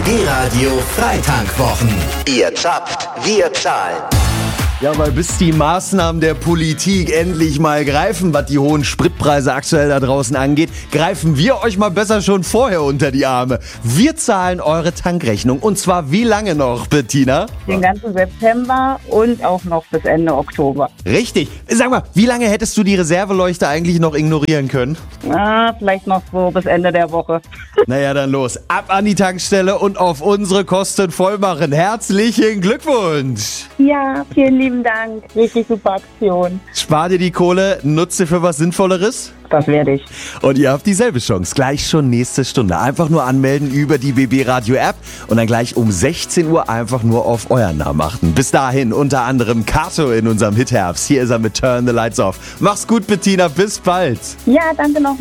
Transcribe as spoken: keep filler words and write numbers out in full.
B-Radio Freitankwwochen. Ihr zappt, wir zahlen. Ja, weil bis die Maßnahmen der Politik endlich mal greifen, was die hohen Spritpreise aktuell da draußen angeht, greifen wir euch mal besser schon vorher unter die Arme. Wir zahlen eure Tankrechnung. Und zwar wie lange noch, Bettina? Den ganzen September und auch noch bis Ende Oktober. Richtig. Sag mal, wie lange hättest du die Reserveleuchte eigentlich noch ignorieren können? Ah, vielleicht noch so bis Ende der Woche. Naja, dann los. Ab an die Tankstelle und auf unsere Kosten vollmachen. Herzlichen Glückwunsch! Ja, vielen lieben Dank. Richtig super Aktion. Spar dir die Kohle, nutze für was Sinnvolleres. Das werde ich. Und ihr habt dieselbe Chance. Gleich schon nächste Stunde. Einfach nur anmelden über die B B Radio App und dann gleich um sechzehn Uhr einfach nur auf euren Namen achten. Bis dahin unter anderem Kato in unserem Hitherbst. Hier ist er mit Turn the Lights Off. Mach's gut, Bettina. Bis bald. Ja, danke noch.